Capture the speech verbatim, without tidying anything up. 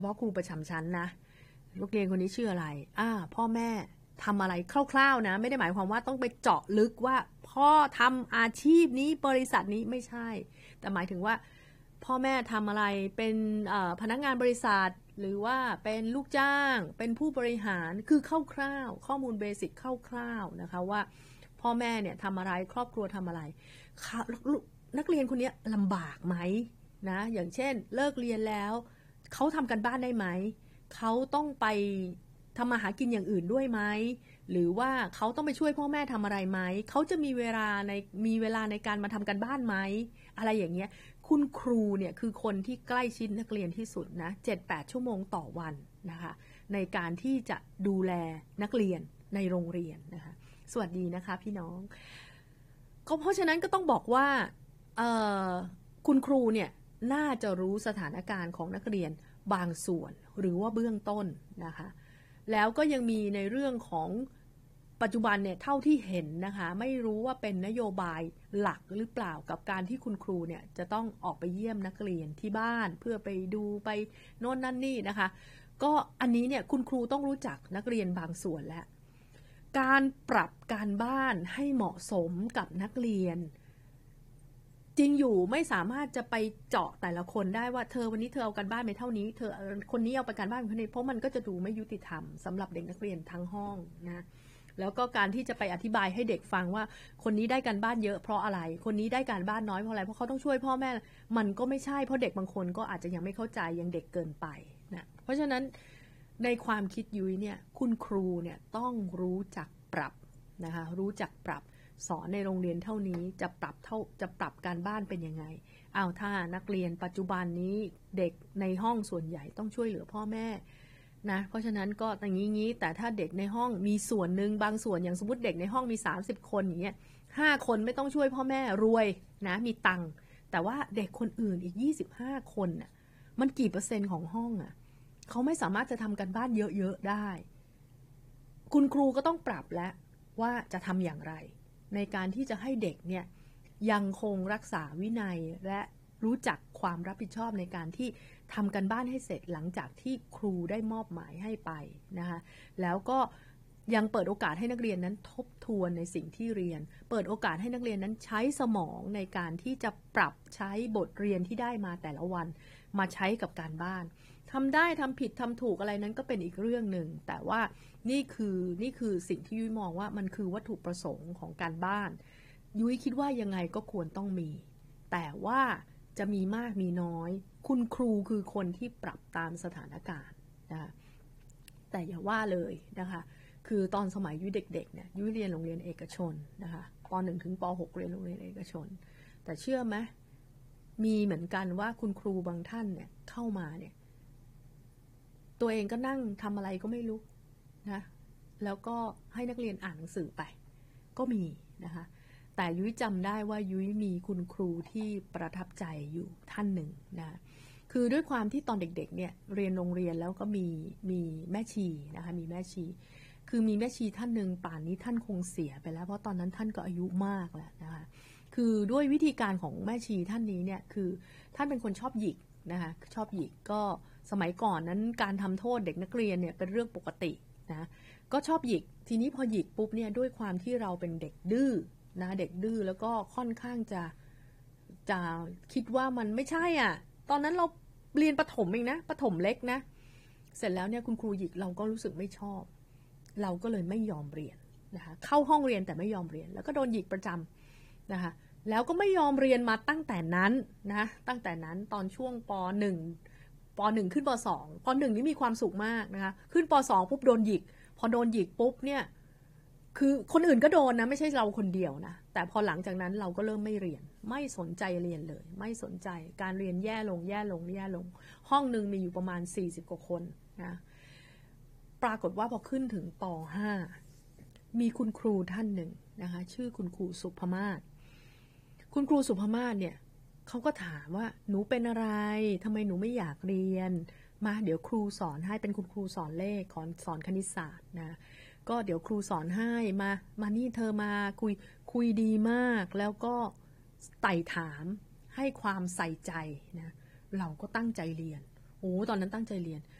เพราะครูประจำชั้นนะนักเรียนคนนี้ชื่ออะไรอ่าพ่อแม่ทำอะไรคร่าวๆนะไม่ได้หมายความว่าต้องไปเจาะลึกว่าพ่อทำอาชีพนี้บริษัทนี้ไม่ใช่แต่หมายถึงว่าพ่อแม่ทำอะไรเป็นพนักงานบริษัทหรือว่าเป็นลูกจ้างเป็นผู้บริหารคือคร่าวๆข้อมูลเบสิกคร่าวๆนะคะว่าพ่อแม่เนี่ยทำอะไรครอบครัวทำอะไรนักเรียนคนนี้ลำบากไหมนะอย่างเช่นเลิกเรียนแล้วเขาทำกันบ้านได้ไหมเขาต้องไปทำมาหากินอย่างอื่นด้วยไหมหรือว่าเขาต้องไปช่วยพ่อแม่ทำอะไรไหมเขาจะมีเวลาในมีเวลาในการมาทำกันบ้านไหมอะไรอย่างเงี้ยคุณครูเนี่ยคือคนที่ใกล้ชิดนักเรียนที่สุดนะ เจ็ดถึงแปด ชั่วโมงต่อวันนะคะในการที่จะดูแลนักเรียนในโรงเรียนนะคะสวัสดีนะคะพี่น้องก็เพราะฉะนั้นก็ต้องบอกว่าคุณครูเนี่ยน่าจะรู้สถานการณ์ของนักเรียนบางส่วนหรือว่าเบื้องต้นนะคะแล้วก็ยังมีในเรื่องของปัจจุบันเนี่ยเท่าที่เห็นนะคะไม่รู้ว่าเป็นนโยบายหลักหรือเปล่ากับการที่คุณครูเนี่ยจะต้องออกไปเยี่ยมนักเรียนที่บ้านเพื่อไปดูไปโน่นนั่นนี่นะคะก็อันนี้เนี่ยคุณครูต้องรู้จักนักเรียนบางส่วนแล้วการปรับการบ้านให้เหมาะสมกับนักเรียนจริงอยู่ไม่สามารถจะไปเจาะแต่ละคนได้ว่าเธอวันนี้เธอเอาการบ้านไปเท่านี้เธอคนนี้เอาไปการบ้านไปเท่านี้เพราะมันก็จะดูไม่ยุติธรรมสำหรับเด็กนักเรียนทั้งห้องนะแล้วก็การที่จะไปอธิบายให้เด็กฟังว่าคนนี้ได้การบ้านเยอะเพราะอะไรคนนี้ได้การบ้านน้อยเพราะอะไรเพราะเขาต้องช่วยพ่อแม่มันก็ไม่ใช่เพราะเด็กบางคนก็อาจจะยังไม่เข้าใจยังเด็กเกินไปนะเพราะฉะนั้นในความคิดยุ้ยเนี่ยคุณครูเนี่ยต้องรู้จักปรับนะคะรู้จักปรับสอนในโรงเรียนเท่านี้จะปรับเท่าจะปรับการบ้านเป็นยังไงเอาถ้านักเรียนปัจจุบันนี้เด็กในห้องส่วนใหญ่ต้องช่วยเหลือพ่อแม่นะเพราะฉะนั้นก็อย่างนี้งี้แต่ถ้าเด็กในห้องมีส่วนหนึ่งบางส่วนอย่างสมมติเด็กในห้องมีสามสิบคนอย่างเงี้ยห้าคนไม่ต้องช่วยพ่อแม่รวยนะมีตังค์แต่ว่าเด็กคนอื่นอีกยี่สิบห้าคนน่ะมันกี่เปอร์เซ็นต์ของห้องอ่ะเขาไม่สามารถจะทำกันบ้านเยอะๆได้คุณครูก็ต้องปรับแล้วว่าจะทำอย่างไรในการที่จะให้เด็กเนี่ยยังคงรักษาวินัยและรู้จักความรับผิดชอบในการที่ทำกันบ้านให้เสร็จหลังจากที่ครูได้มอบหมายให้ไปนะคะแล้วก็ยังเปิดโอกาสให้นักเรียนนั้นทบทวนในสิ่งที่เรียนเปิดโอกาสให้นักเรียนนั้นใช้สมองในการที่จะปรับใช้บทเรียนที่ได้มาแต่ละวันมาใช้กับการบ้านทำได้ทำผิดทำถูกอะไรนั้นก็เป็นอีกเรื่องหนึ่งแต่ว่านี่คือนี่คือสิ่งที่ยุ้ยมองว่ามันคือวัตถุประสงค์ของการบ้านยุ้ยคิดว่ายังไงก็ควรต้องมีแต่ว่าจะมีมากมีน้อยคุณครูคือคนที่ปรับตามสถานการณ์นะคะแต่อย่าว่าเลยนะคะคือตอนสมัยยุ้ยเด็กๆเนี่ยยุ้ยเรียนโรงเรียนเอกชนนะคะป หนึ่ง ถึงป หก เรียนโรงเรียนเอกชนแต่เชื่อไหมมีเหมือนกันว่าคุณครูบางท่านเนี่ยเข้ามาเนี่ยตัวเองก็นั่งทำอะไรก็ไม่รู้นะแล้วก็ให้นักเรียนอ่านหนังสือไปก็มีนะคะแต่ยุ้ยจำได้ว่ายุ้ยมีคุณครูที่ประทับใจอยู่ท่านหนึ่งนะคือด้วยความที่ตอนเด็กๆเนี่ยเรียนโรงเรียนแล้วก็มีมีแม่ชีนะคะมีแม่ชีคือมีแม่ชีท่านหนึ่งป่านนี้ท่านคงเสียไปแล้วเพราะตอนนั้นท่านก็อายุมากแล้วนะคะคือด้วยวิธีการของแม่ชีท่านนี้เนี่ยคือท่านเป็นคนชอบหยิกนะคะชอบหยิกก็สมัยก่อนนั้นการทำโทษเด็กนักเรียนเนี่ยเป็นเรื่องปกตินะก็ชอบหยิกทีนี้พอหยิกปุ๊บเนี่ยด้วยความที่เราเป็นเด็กดื้อนะเด็กดื้อแล้วก็ค่อนข้างจะจะคิดว่ามันไม่ใช่อ่ะตอนนั้นเราเรียนประถมเองนะประถมเล็กนะเสร็จแล้วเนี่ยคุณครูหยิกเราก็รู้สึกไม่ชอบเราก็เลยไม่ยอมเรียนนะคะเข้าห้องเรียนแต่ไม่ยอมเรียนแล้วก็โดนหยิกประจำนะคะแล้วก็ไม่ยอมเรียนมาตั้งแต่นั้นนะตั้งแต่นั้นตอนช่วงป หนึ่ง ป หนึ่ง ขึ้นป สอง ป หนึ่ง นี่มีความสุขมากนะคะขึ้นป สอง ปุ๊บโดนหยิกพอโดนหยิกปุ๊บเนี่ยคือคนอื่นก็โดนนะไม่ใช่เราคนเดียวนะแต่พอหลังจากนั้นเราก็เริ่มไม่เรียนไม่สนใจเรียนเลยไม่สนใจการเรียนแย่ลงแย่ลงแย่ลงห้องนึงมีอยู่ประมาณสี่สิบกว่าคนนะปรากฏว่าพอขึ้นถึงป ห้า มีคุณครูท่านหนึ่งนะคะชื่อคุณครูสุภมาศคุณครูสุภมาศเนี่ยเขาก็ถามว่าหนูเป็นอะไรทำไมหนูไม่อยากเรียนมาเดี๋ยวครูสอนให้เป็นคุณครูสอนเลขสอนคณิตศาสตร์นะก็เดี๋ยวครูสอนให้มามานี่เธอมาคุยคุยดีมากแล้วก็ไต่ถามให้ความใส่ใจนะเราก็ตั้งใจเรียนโอ้ตอนนั้นตั้งใจเรียน